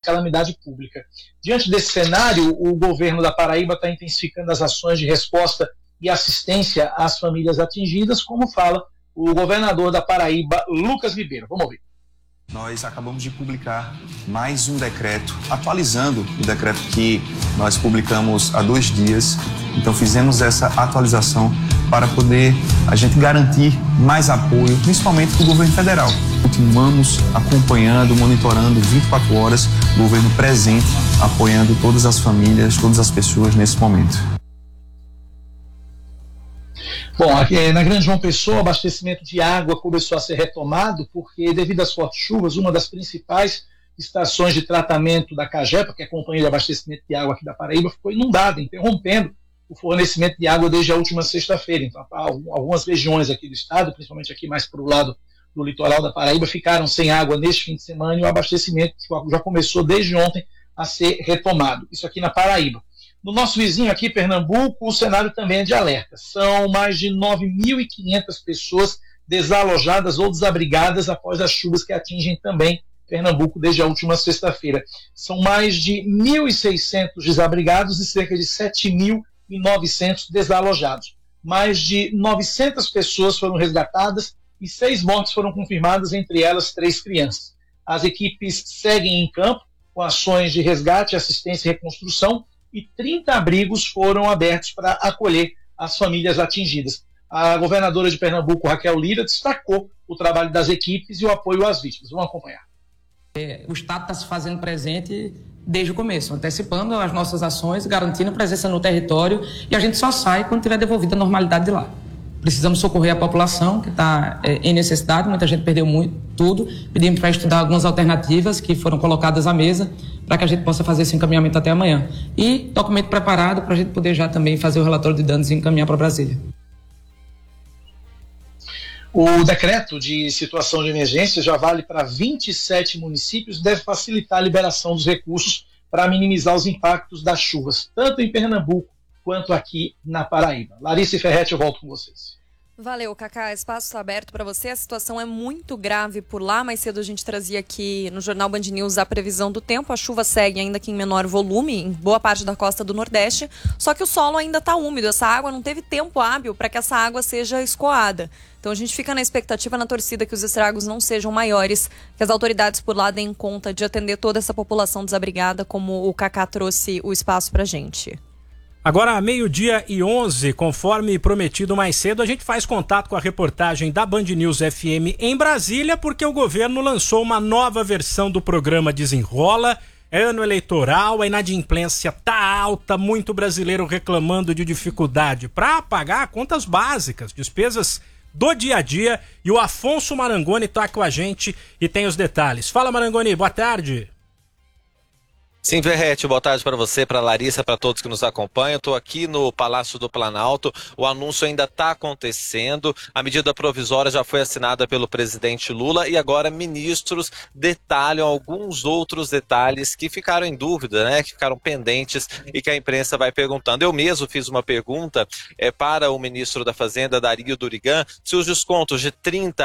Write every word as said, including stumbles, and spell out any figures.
calamidade pública. Diante desse cenário, o governo da Paraíba está intensificando as ações de resposta e assistência às famílias atingidas, como fala o governador da Paraíba, Lucas Ribeiro. Vamos ouvir. Nós acabamos de publicar mais um decreto, atualizando o decreto que nós publicamos há dois dias. Então fizemos essa atualização para poder a gente garantir mais apoio, principalmente do governo federal. Continuamos acompanhando, monitorando vinte e quatro horas, o governo presente, apoiando todas as famílias, todas as pessoas nesse momento. Bom, aqui na Grande João Pessoa, o abastecimento de água começou a ser retomado porque, devido às fortes chuvas, uma das principais estações de tratamento da Cagepa, que é a companhia de abastecimento de água aqui da Paraíba, ficou inundada, interrompendo o fornecimento de água desde a última sexta-feira. Então, algumas regiões aqui do estado, principalmente aqui mais para o lado do litoral da Paraíba, ficaram sem água neste fim de semana e o abastecimento já começou desde ontem a ser retomado. Isso aqui na Paraíba. No nosso vizinho aqui, Pernambuco, o cenário também é de alerta. São mais de nove mil e quinhentas pessoas desalojadas ou desabrigadas após as chuvas que atingem também Pernambuco desde a última sexta-feira. São mais de mil e seiscentos desabrigados e cerca de sete mil e novecentos desalojados. Mais de novecentas pessoas foram resgatadas e seis mortes foram confirmadas, entre elas três crianças. As equipes seguem em campo com ações de resgate, assistência e reconstrução, e trinta abrigos foram abertos para acolher as famílias atingidas. A governadora de Pernambuco, Raquel Lira, destacou o trabalho das equipes e o apoio às vítimas. Vamos acompanhar. É, o Estado está se fazendo presente desde o começo, antecipando as nossas ações, garantindo presença no território, e a gente só sai quando tiver devolvida a normalidade de lá. Precisamos socorrer a população que está é, em necessidade, muita gente perdeu muito, tudo. Pedimos para estudar algumas alternativas que foram colocadas à mesa para que a gente possa fazer esse encaminhamento até amanhã. E documento preparado para a gente poder já também fazer o relatório de danos e encaminhar para Brasília. O decreto de situação de emergência já vale para vinte e sete municípios e deve facilitar a liberação dos recursos para minimizar os impactos das chuvas, tanto em Pernambuco quanto aqui na Paraíba. Larissa e Ferretti, eu volto com vocês. Valeu, Cacá. Espaço está aberto para você. A situação é muito grave por lá. Mais cedo a gente trazia aqui no Jornal Band News a previsão do tempo. A chuva segue, ainda que em menor volume, em boa parte da costa do Nordeste. Só que o solo ainda está úmido. Essa água não teve tempo hábil para que essa água seja escoada. Então a gente fica na expectativa, na torcida, que os estragos não sejam maiores, que as autoridades por lá deem conta de atender toda essa população desabrigada, como o Cacá trouxe o espaço para a gente. Agora, meio-dia e onze, conforme prometido mais cedo, a gente faz contato com a reportagem da Band News F M em Brasília, porque o governo lançou uma nova versão do programa Desenrola. É ano eleitoral, a inadimplência tá alta, muito brasileiro reclamando de dificuldade para pagar contas básicas, despesas do dia a dia. E o Afonso Marangoni tá com a gente e tem os detalhes. Fala, Marangoni, boa tarde. Sim, Verrete, boa tarde para você, para Larissa, para todos que nos acompanham. Estou aqui no Palácio do Planalto, o anúncio ainda está acontecendo, a medida provisória já foi assinada pelo presidente Lula e agora ministros detalham alguns outros detalhes que ficaram em dúvida, né, que ficaram pendentes e que a imprensa vai perguntando. Eu mesmo fiz uma pergunta é, para o ministro da Fazenda, Dario Durigan, se os descontos de trinta